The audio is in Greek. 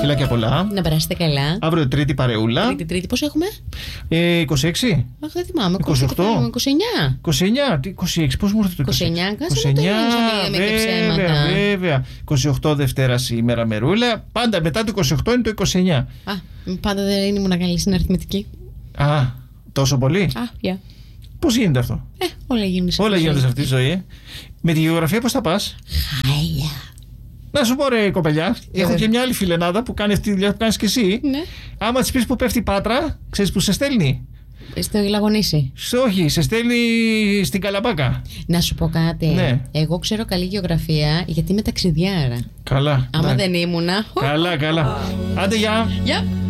Φιλάκια πολλά. Να περάσετε καλά. Αύριο Τρίτη παρεούλα. Τρίτη, πώς έχουμε? 26. Αχ, δεν θυμάμαι. 28. 29. 26, πώς μου έρθει το 29, κάτσε να το με και ψέματα. Βέβαια. 28 Δευτέρα ημέρα μερούλα. Πάντα μετά το 28 είναι το 29. Α, πάντα δεν ήμουν καλή στην αριθμητική. Α, τόσο πολύ. Α, γεια. Πώς γίνεται αυτό? Όλα γίνονται σε Όλα γίνονται σε αυτή τη ζωή. Με τη γεωγραφία πώς θα πας? Χάλια. Να σου πω ρε κοπελιά, έχω και μια άλλη φιλενάδα που κάνει αυτή τη δουλειά που κάνεις και εσύ. Ναι. Άμα της πεις που πέφτει η Πάτρα, ξέρεις που σε στέλνει? Στο Λαγονήσι. Όχι, σε στέλνει στην Καλαμπάκα. Να σου πω κάτι. Ναι. Εγώ ξέρω καλή γεωγραφία γιατί είμαι ταξιδιάρα. Καλά. Άμα δεν ήμουνα. Καλά. Άντε, γεια. Γεια.